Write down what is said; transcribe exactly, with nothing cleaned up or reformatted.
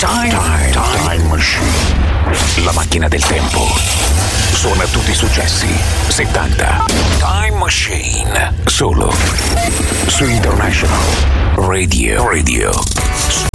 Time, time, time Machine. La macchina del tempo. Suona tutti i successi settanta. Time Machine. Solo su International Radio. Radio.